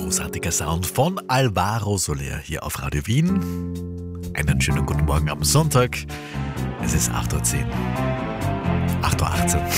großartiger Sound von Alvaro Soler hier auf Radio Wien. Einen schönen guten Morgen am Sonntag. Es ist 8:10 Uhr. 8:18 Uhr.